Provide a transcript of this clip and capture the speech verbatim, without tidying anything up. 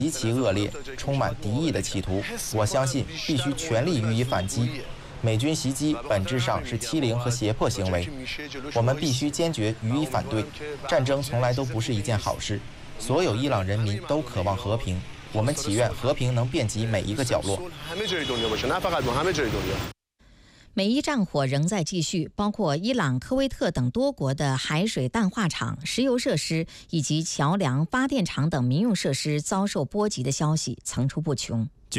极其恶劣、充满敌意的企图。我相信必须全力予以反击。美军袭击本质上是欺凌和胁迫行为，我们必须坚决予以反对。战争从来都不是一件好事，所有伊朗人民都渴望和平，我们祈愿和平能遍及每一个角落。 美伊战火仍在继续，包括伊朗、科威特等多国的海水淡化厂、石油设施以及桥梁、发电厂等民用设施遭受波及的消息层出不穷。